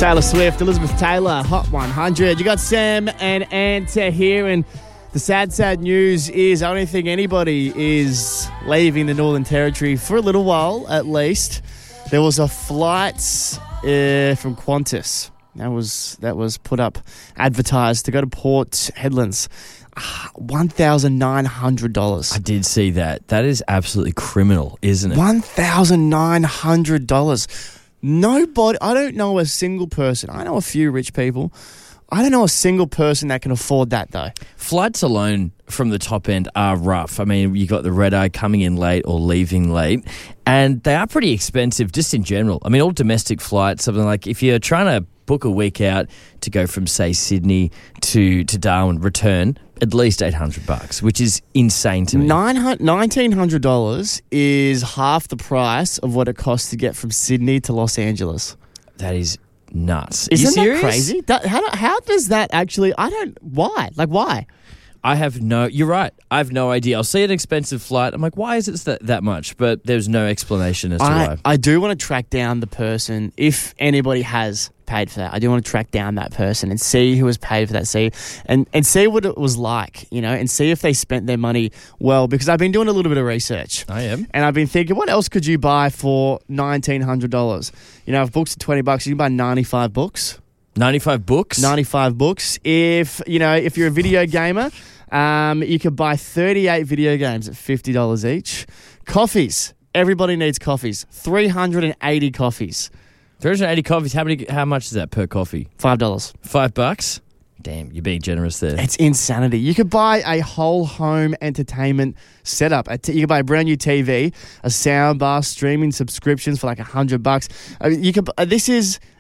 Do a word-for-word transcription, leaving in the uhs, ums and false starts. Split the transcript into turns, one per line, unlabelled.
Taylor Swift, Elizabeth Taylor, Hot one hundred. You got Sam and Anta here, and the sad, sad news is I don't think anybody is leaving the Northern Territory for a little while, at least. There was a flight uh, from Qantas that was that was put up, advertised to go to Port Hedlands. one thousand nine hundred dollars.
I did see that. That is absolutely criminal, isn't it?
one thousand nine hundred dollars. Nobody, I don't know a single person. I know a few rich people. I don't know a single person that can afford that, though.
Flights alone from the top end are rough. I mean, you got the red eye coming in late or leaving late, and they are pretty expensive just in general. I mean, all domestic flights, something like if you're trying to book a week out to go from, say, Sydney to, to Darwin, return, at least eight hundred bucks, which is insane to me.
nineteen hundred dollars is half the price of what it costs to get from Sydney to Los Angeles.
That is nuts.
Isn't
Are you
that
serious?
crazy? That, how, how does that actually... I don't... Why? Like, why?
I have no... You're right. I have no idea. I'll see an expensive flight. I'm like, why is it that, that much? But there's no explanation as to
I,
why.
I do want to track down the person, if anybody has paid for that. I do want to track down that person and see who was paid for that, see and, and see what it was like, you know, and see if they spent their money well, because I've been doing a little bit of research.
I am.
And I've been thinking, what else could you buy for nineteen hundred dollars? You know, if books are twenty bucks, you can buy ninety-five books.
ninety-five books?
ninety-five books. If, you know, if you're a video gamer, um, you could buy thirty-eight video games at fifty dollars each. Coffees. Everybody needs coffees. three hundred eighty coffees.
three hundred eighty coffees. How many? How much is that per coffee?
five dollars.
Five bucks? Damn, you're being generous there.
It's insanity. You could buy a whole home entertainment setup. A t- you could buy a brand new T V, a sound bar, streaming subscriptions for like a hundred bucks. I mean, you could. Uh, this is